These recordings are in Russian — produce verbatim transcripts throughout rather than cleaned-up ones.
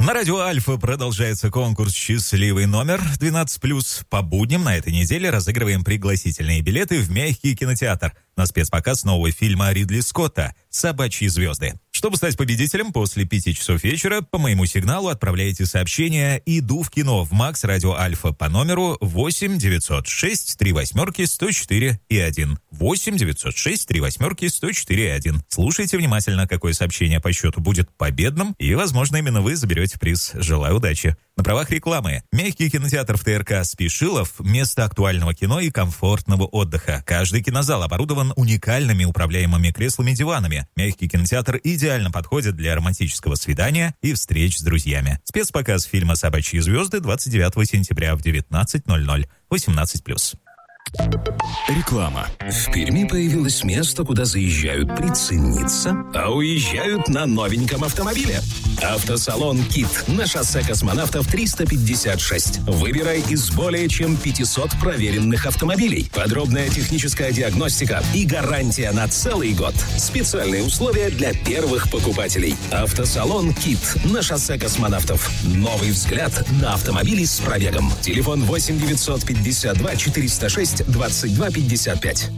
На радио Альфа продолжается конкурс «Счастливый номер двенадцать плюс». По будням на этой неделе разыгрываем пригласительные билеты в мягкий кинотеатр на спецпоказ нового фильма Ридли Скотта «Собачьи звезды». Чтобы стать победителем, после пяти часов вечера по моему сигналу отправляете сообщение «Иду в кино» в Макс Радио Альфа по номеру восемь девятьсот шесть три восьмерки сто четыре и один. восемь девятьсот шесть три восьмерки сто четыре и один. Слушайте внимательно, какое сообщение по счету будет победным, и, возможно, именно вы заберете приз. Желаю удачи. На правах рекламы. Мягкий кинотеатр в ТРК Спешилов – место актуального кино и комфортного отдыха. Каждый кинозал оборудован уникальными управляемыми креслами-диванами. Мягкий кинотеатр идеально подходит для романтического свидания и встреч с друзьями. Спецпоказ фильма «Собачьи звезды» двадцать девятого сентября в девятнадцать ноль ноль. восемнадцать плюс. Реклама. В Перми появилось место, куда заезжают прицениться, а уезжают на новеньком автомобиле. Автосалон «Кит» на шоссе Космонавтов триста пятьдесят шесть. Выбирай из более чем пятисот проверенных автомобилей. Подробная техническая диагностика и гарантия на целый год. Специальные условия для первых покупателей. Автосалон «Кит» на шоссе Космонавтов. Новый взгляд на автомобили с пробегом. Телефон восемь девятьсот пятьдесят два четыреста шесть двадцать два пятьдесят пять.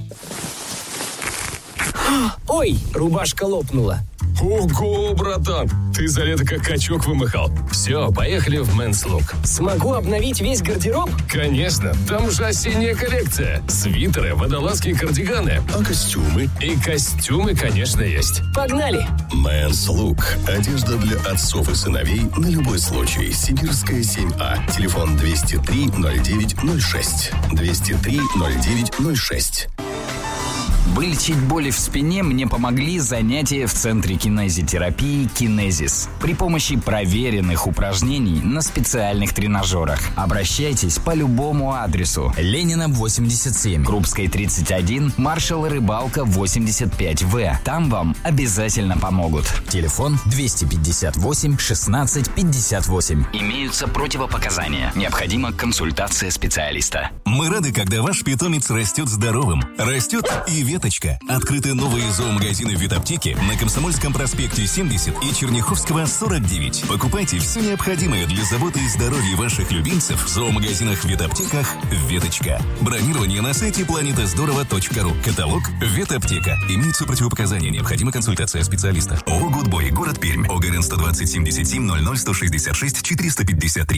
Ой, рубашка лопнула. Ого, братан, ты за лето как качок вымахал. Все, поехали в Men's Look. Смогу обновить весь гардероб? Конечно, там же осенняя коллекция. Свитеры, водолазки и кардиганы. А костюмы? И костюмы, конечно, есть. Погнали! Men's Look. Одежда для отцов и сыновей на любой случай. Сибирская семь А. Телефон двести три ноль девять ноль шесть. двести три ноль девять ноль шесть. Вылечить боли в спине мне помогли занятия в Центре кинезитерапии «Кинезис». При помощи проверенных упражнений на специальных тренажерах. Обращайтесь по любому адресу. Ленина, восемьдесят семь, Крупской, тридцать один, Маршала Рыбалка, восемьдесят пять В. Там вам обязательно помогут. Телефон двести пятьдесят восемь шестнадцать пятьдесят восемь. Имеются противопоказания. Необходима консультация специалиста. Мы рады, когда ваш питомец растет здоровым. Растет и веточка. Открыты новые зоомагазины в ветаптеке на Комсомольском проспекте семьдесят и Черняховского сорок девять. Покупайте все необходимое для заботы и здоровья ваших любимцев в зоомагазинах, ветаптеках «Веточка». Бронирование на сайте планета здорово точка ру. Каталог «Ветаптека». Имеются противопоказания. Необходима консультация специалиста. ООО «Гудбой», город Пермь. ОГРН сто двадцать семьдесят семь ноль ноль сто шестьдесят шесть четыреста пятьдесят три.